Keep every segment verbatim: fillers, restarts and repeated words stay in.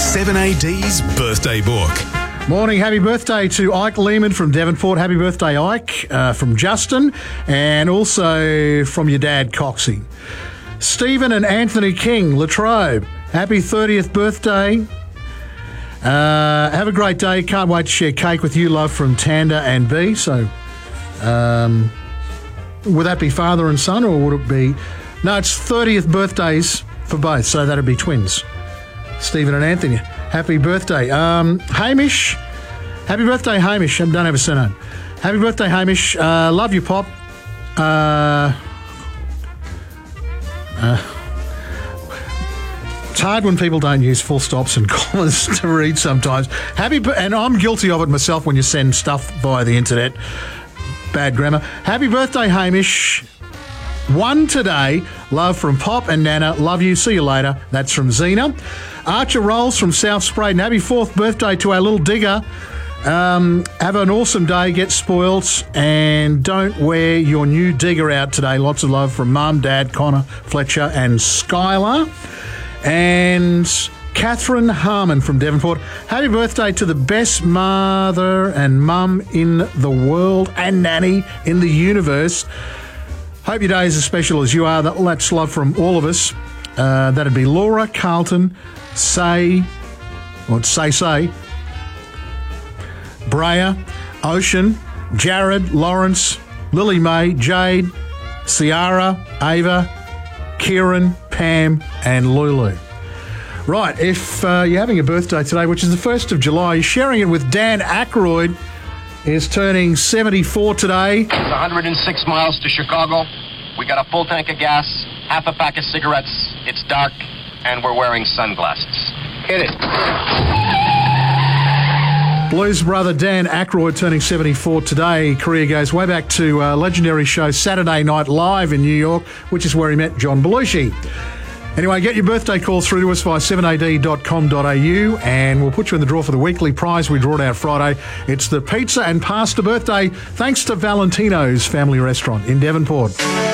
seven A D's birthday book. Morning, happy birthday to Ike Lehman from Devonport. Happy birthday, Ike, uh, from Justin, and also from your dad, Coxie. Stephen and Anthony King, Latrobe. Happy thirtieth birthday. Uh, have a great day. Can't wait to share cake with you, love, from Tanda and B. So, um, would that be father and son, or would it be... No, it's thirtieth birthdays for both, so that'd be twins. Stephen and Anthony. Happy birthday. Um, Hamish. Happy birthday, Hamish. I don't have a surname. Happy birthday, Hamish. Uh, love you, Pop. Uh, uh, it's hard when people don't use full stops and commas to read sometimes. Happy, and I'm guilty of it myself when you send stuff via the internet. Bad grammar. Happy birthday, Hamish. One today. Love from Pop and Nana. Love you. See you later. That's from Zena. Archer Rolls from South Sprayton. Happy fourth birthday to our little digger. Um, have an awesome day. Get spoilt and don't wear your new digger out today. Lots of love from Mum, Dad, Connor, Fletcher and Skylar. And Catherine Harmon from Devonport. Happy birthday to the best mother and mum in the world and nanny in the universe. Hope your day is as special as you are. That's love from all of us. Uh, that'd be Laura, Carlton, Say, or Say Say, Brea, Ocean, Jared, Lawrence, Lily Mae, Jade, Ciara, Ava, Kieran, Pam and Lulu. Right, if uh, you're having a birthday today, which is the first of July, you're sharing it with Dan Aykroyd, is turning seventy-four today. It's one hundred six miles to Chicago. We got a full tank of gas, half a pack of cigarettes. It's dark, and we're wearing sunglasses. Hit it. Blues brother Dan Aykroyd turning seventy-four today. Career goes way back to a legendary show Saturday Night Live in New York, which is where he met John Belushi. Anyway, get your birthday calls through to us via seven a d dot com dot a u and we'll put you in the draw for the weekly prize we draw it out Friday. It's the pizza and pasta birthday, thanks to Valentino's Family Restaurant in Devonport.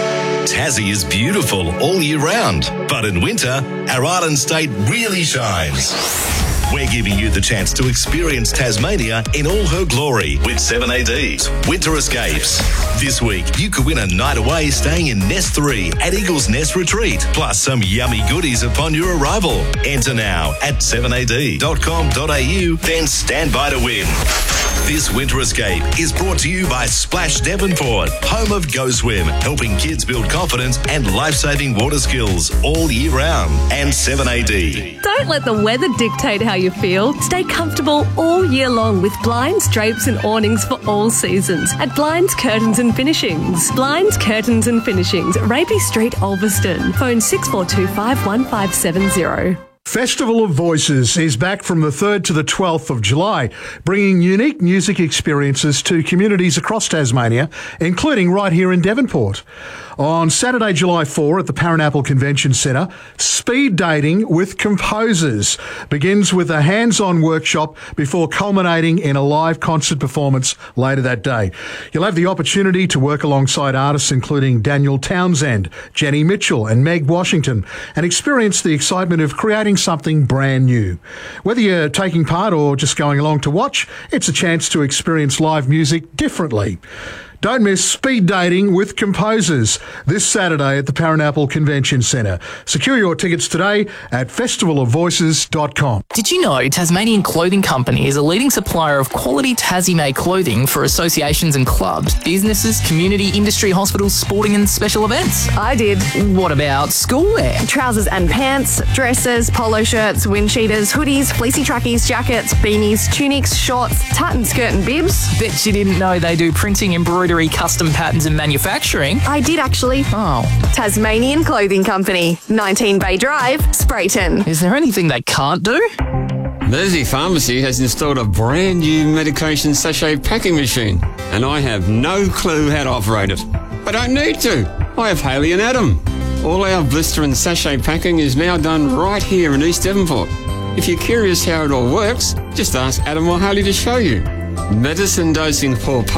Tassie is beautiful all year round, but in winter, our island state really shines. We're giving you the chance to experience Tasmania in all her glory with seven A D's Winter Escapes. This week, you could win a night away staying in Nest three at Eagle's Nest Retreat, plus some yummy goodies upon your arrival. Enter now at seven a d dot com dot a u, then stand by to win. This Winter Escape is brought to you by Splash Devonport, home of Go Swim, helping kids build confidence and life-saving water skills all year round. And seven A D. Don't let the weather dictate how you feel. Stay comfortable all year long with blinds, drapes and awnings for all seasons at Blinds, Curtains and Finishings. Blinds, Curtains and Finishings, Rapey Street, Ulverston. Phone six four two five, one five seven zero. Festival of Voices is back from the third to the twelfth of July, bringing unique music experiences to communities across Tasmania, including right here in Devonport. On Saturday, July fourth at the Parranapple Convention Centre, Speed Dating with Composers begins with a hands-on workshop before culminating in a live concert performance later that day. You'll have the opportunity to work alongside artists including Daniel Townsend, Jenny Mitchell and Meg Washington and experience the excitement of creating something brand new. Whether you're taking part or just going along to watch, it's a chance to experience live music differently. Don't miss Speed Dating with Composers this Saturday at the Parranapple Convention Centre. Secure your tickets today at festival of voices dot com. Did you know Tasmanian Clothing Company is a leading supplier of quality Tassie-made clothing for associations and clubs, businesses, community, industry, hospitals, sporting and special events? I did. What about schoolwear? Trousers and pants, dresses, polo shirts, wind cheaters, hoodies, fleecy trackies, jackets, beanies, tunics, shorts, tartan skirt and bibs. Bet you didn't know they do printing, embroidery, custom patterns and manufacturing. I did actually. Oh. Tasmanian Clothing Company, nineteen Bay Drive, Sprayton. Is there anything they can't do? Mersey Pharmacy has installed a brand new medication sachet packing machine, and I have no clue how to operate it. I don't need to. I have Haley and Adam. All our blister and sachet packing is now done right here in East Devonport. If you're curious how it all works, just ask Adam or Haley to show you. Medicine dosing for